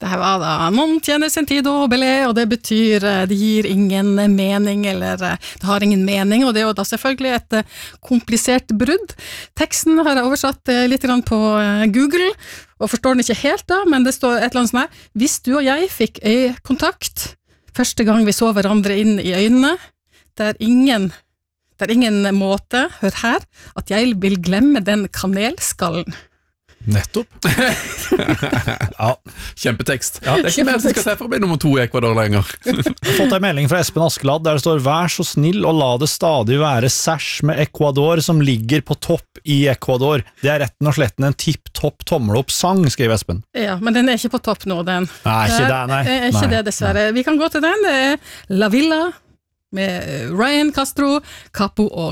Det her var da non tiene sentido obele, og det betyr det gir ingen mening, eller det har ingen mening, og det er jo da selvfølgelig et komplisert brudd. Teksten har jeg oversatt litt grann på Google, og forstår den ikke helt da, men det står et eller annet sånn her: hvis du og jeg fikk øyekontakt første gang vi så hverandre inn i øynene, det er ingen måte, hør her, at jeg vil glemme den kanelskallen. Nettopp. Ja, kjempetekst. Ja, det er ikke mer som skal se for meg nummer 2 i Ecuador lenger. Jeg har fått en melding fra Espen Askeladd der det står: vær så snill og la det stadig være sæsj med Ecuador som ligger på topp i Ecuador. Det er retten og sletten en tipp-topp tommel opp sang, skriver Espen. Ja, men den er ikke på topp nå, den. Nei, ikke det, nei. Det er ikke det, dessverre. Vi kan gå til den, det er La Villa med Ryan Castro, Capo og